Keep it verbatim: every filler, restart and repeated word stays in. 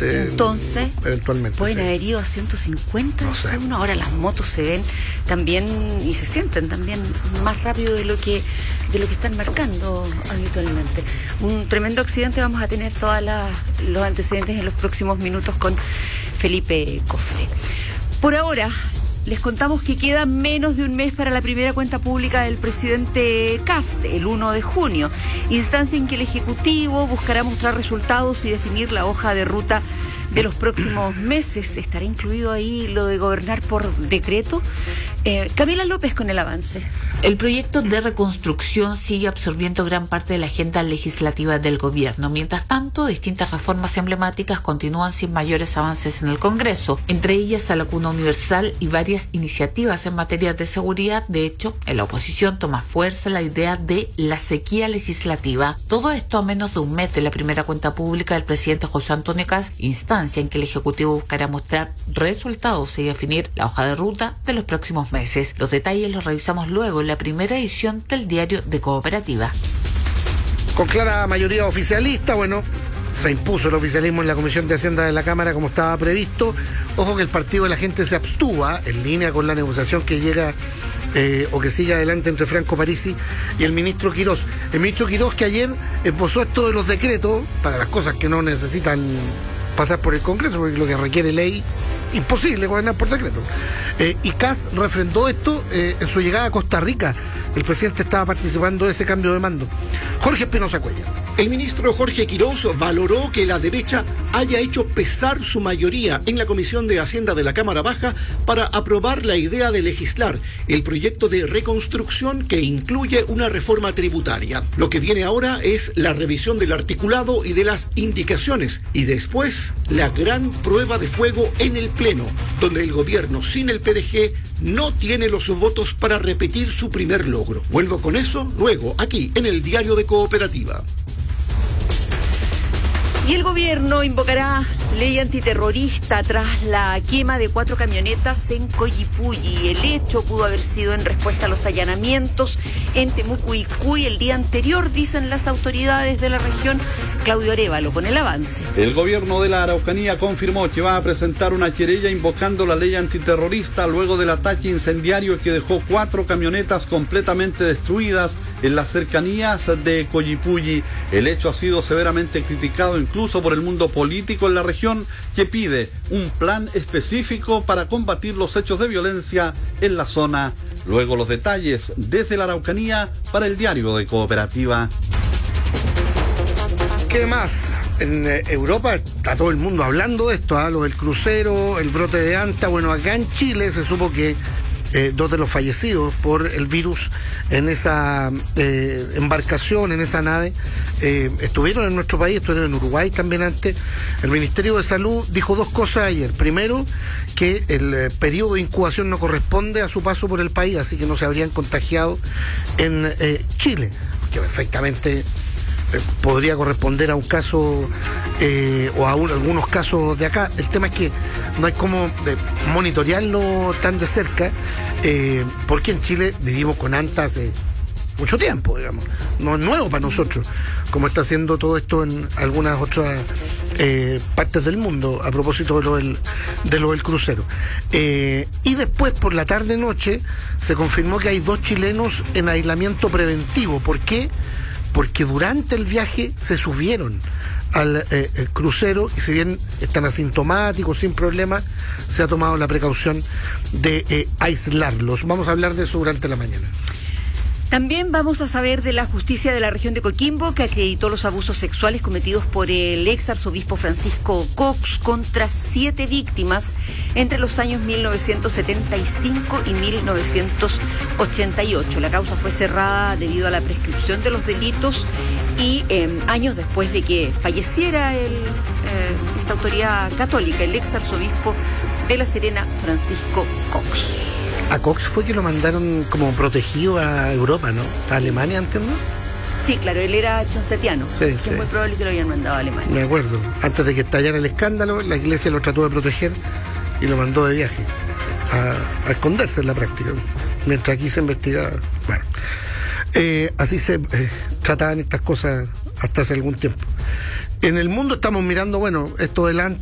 Eh, Entonces, eventualmente pueden sí. haber ido a ciento cincuenta No sé. uno. Ahora las motos se ven también y se sienten también más rápido de lo que de lo que están marcando habitualmente. Un tremendo accidente. Vamos a tener todos los antecedentes en los próximos minutos con Felipe Cofre. Por ahora, les contamos que queda menos de un mes para la primera cuenta pública del presidente Kast, el uno de junio, instancia en que el Ejecutivo buscará mostrar resultados y definir la hoja de ruta de los próximos meses. ¿Estará incluido ahí lo de gobernar por decreto? Eh, Camila López con el avance. El proyecto de reconstrucción sigue absorbiendo gran parte de la agenda legislativa del gobierno. Mientras tanto, distintas reformas emblemáticas continúan sin mayores avances en el Congreso, entre ellas la vacuna universal y varias iniciativas en materia de seguridad. De hecho, en la oposición toma fuerza la idea de la sequía legislativa. Todo esto a menos de un mes de la primera cuenta pública del presidente José Antonio Kast, instancia en que el Ejecutivo buscará mostrar resultados y definir la hoja de ruta de los próximos meses. Los detalles los revisamos luego en la primera edición del Diario de Cooperativa. Con clara mayoría oficialista, bueno, se impuso el oficialismo en la Comisión de Hacienda de la Cámara como estaba previsto. Ojo que el Partido de la Gente se abstuvo en línea con la negociación que llega eh, o que sigue adelante entre Franco Parisi y el ministro Quirós. El ministro Quirós, que ayer esbozó esto de los decretos para las cosas que no necesitan pasar por el Congreso, porque lo que requiere ley, imposible gobernar por decreto. Eh, y Kast refrendó esto eh, en su llegada a Costa Rica. El presidente estaba participando de ese cambio de mando. Jorge Espinosa Cuellar. El ministro Jorge Quirós valoró que la derecha haya hecho pesar su mayoría en la Comisión de Hacienda de la Cámara Baja para aprobar la idea de legislar el proyecto de reconstrucción que incluye una reforma tributaria. Lo que viene ahora es la revisión del articulado y de las indicaciones, y después la gran prueba de fuego en el Pleno, donde el gobierno sin el P D G no tiene los votos para repetir su primer logro. Vuelvo con eso luego, aquí en el Diario de Cooperativa. Y el gobierno invocará ley antiterrorista tras la quema de cuatro camionetas en Coyipulli. El hecho pudo haber sido en respuesta a los allanamientos en Temuco y Cuy el día anterior, dicen las autoridades de la región. Claudio Arévalo con el avance. El gobierno de la Araucanía confirmó que va a presentar una querella invocando la ley antiterrorista luego del ataque incendiario que dejó cuatro camionetas completamente destruidas en las cercanías de Coyipulli. El hecho ha sido severamente criticado incluso por el mundo político en la región, que pide un plan específico para combatir los hechos de violencia en la zona. Luego los detalles desde la Araucanía para el Diario de Cooperativa. ¿Qué más? En eh, Europa está todo el mundo hablando de esto, ¿eh? Lo del crucero, el brote de Anta. Bueno, acá en Chile se supo que eh, dos de los fallecidos por el virus en esa eh, embarcación, en esa nave, eh, estuvieron en nuestro país, estuvieron en Uruguay también antes. El Ministerio de Salud dijo dos cosas ayer. Primero, que el eh, periodo de incubación no corresponde a su paso por el país, así que no se habrían contagiado en eh, Chile, que perfectamente podría corresponder a un caso eh, o a un, algunos casos de acá. El tema es que no hay como eh, monitorearlo tan de cerca, eh, porque en Chile vivimos con Anta hace mucho tiempo, digamos. No es nuevo para nosotros, como está haciendo todo esto en algunas otras eh, partes del mundo, a propósito de lo del, de lo del crucero. Eh, y después, por la tarde-noche, se confirmó que hay dos chilenos en aislamiento preventivo. ¿Por qué? Porque durante el viaje se subieron al eh, crucero y si bien están asintomáticos, sin problema, se ha tomado la precaución de eh, aislarlos. Vamos a hablar de eso durante la mañana. También vamos a saber de la justicia de la región de Coquimbo, que acreditó los abusos sexuales cometidos por el ex arzobispo Francisco Cox contra siete víctimas entre los años mil novecientos setenta y cinco y mil novecientos ochenta y ocho. La causa fue cerrada debido a la prescripción de los delitos y eh, años después de que falleciera el, eh, esta autoridad católica, el ex arzobispo de La Serena, Francisco Cox. A Cox fue que lo mandaron como protegido a Europa, ¿no? A Alemania, entiendo. Sí, claro, él era chonstetiano. Sí, es sí. muy probable que lo hayan mandado a Alemania. Me acuerdo. Antes de que estallara el escándalo, la iglesia lo trató de proteger y lo mandó de viaje a, a esconderse en la práctica, mientras aquí se investigaba. Bueno, eh, así se eh, trataban estas cosas hasta hace algún tiempo. En el mundo estamos mirando, bueno, esto delante.